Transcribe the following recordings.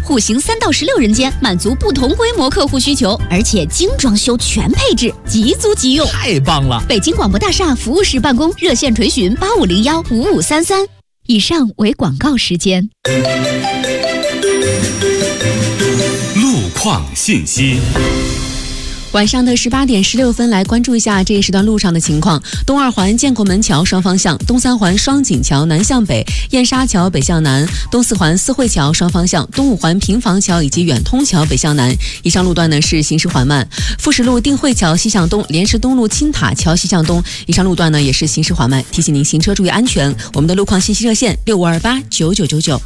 户型3到16人间，满足不同规模客户需求，而且精装修全配置，即租即用， 太棒了！ 北京广播大厦服务室办公，热线垂询85015533。以上为广告时间。 路况信息。 晚上的18点16分，来关注一下这一时段路上的情况。东2环建国门桥双方向，东3环双井桥南向北，燕莎桥北向南，东4环四惠桥双方向，东5环平房桥以及远通桥北向南。以上路段呢是行驶缓慢。富士路定慧桥西向东，莲石东路青塔桥西向东，以上路段呢也是行驶缓慢，提醒您行车注意安全。我们的路况信息热线65289999。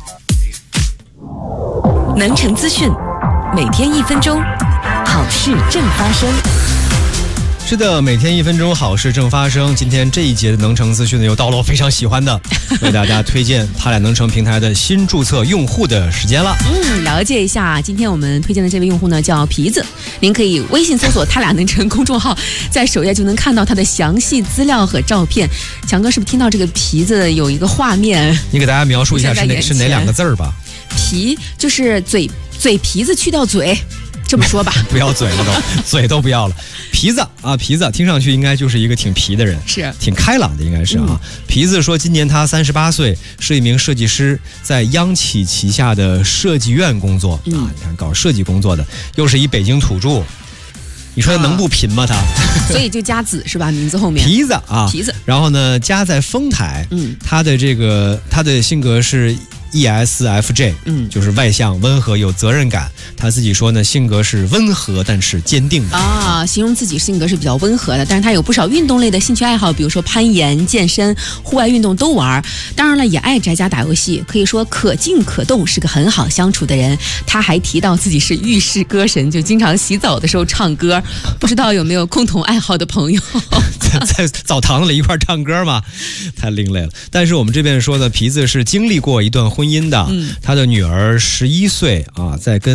能城资讯，每天1分钟。好事正发生。 是的，每天1分钟，好事正发生。今天这一节的能城资讯呢，又到了我非常喜欢的，为大家推荐他俩能城平台的新注册用户的时间了。 了解一下，今天我们推荐的这位用户呢叫皮子，您可以微信搜索他俩能城公众号，在首页就能看到他的详细资料和照片。强哥是不是听到这个皮子有一个画面？ 你给大家描述一下是哪2个字儿吧？ 皮就是嘴皮子去掉嘴。这么说吧， 不要嘴了都，嘴都不要了。皮子啊，皮子听上去应该就是一个挺皮的人， 是挺开朗的，应该是啊。皮子说，今年他38岁，是一名设计师，在央企旗下的设计院工作啊。你看，搞设计工作的，又是一北京土著，你说能不贫吗？他， 所以就加子是吧？名字后面皮子啊， 皮子。 然后呢，家在丰台，他的性格是ESFJ，就是外向、温和、有责任感。他自己说呢，性格是温和但是坚定的啊，形容自己性格是比较温和的。但是他有不少运动类的兴趣爱好，比如说攀岩、健身、户外运动都玩。当然了，也爱宅家打游戏，可以说可静可动，是个很好相处的人。他还提到自己是浴室歌神，就经常洗澡的时候唱歌。不知道有没有共同爱好的朋友？ 在澡堂里一块唱歌嘛，太另类了。但是我们这边说的皮子是经历过一段婚姻的，他的女儿11岁啊，在跟